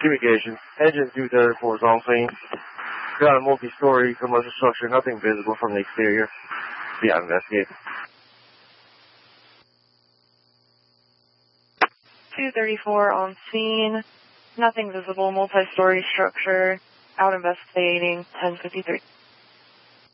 Communications. Engine 234 is on scene. Got a multi-story commercial structure, nothing visible from the exterior. Be out investigating. 234 on scene. Nothing visible, multi-story structure. Out investigating, 1053.